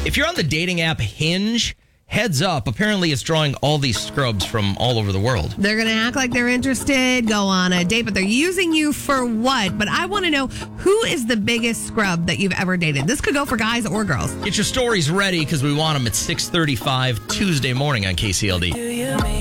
If you're on the dating app Hinge, heads up. Apparently, it's drawing all these scrubs from all over the world. They're going to act like they're interested, go on a date, but they're using you for what? But I want to know, who is the biggest scrub that you've ever dated? This could go for guys or girls. Get your stories ready because we want them at 6:35 Tuesday morning on KCLD.